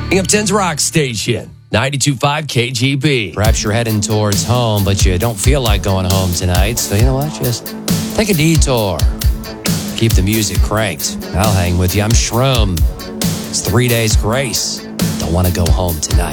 Binghamton's Rock Station, 92.5 KGB. Perhaps you're heading towards home, but you don't feel like going home tonight. So you know what? Just take a detour. Keep the music cranked. I'll hang with you. I'm Shroom. It's 3 Days Grace. Don't want to go home tonight.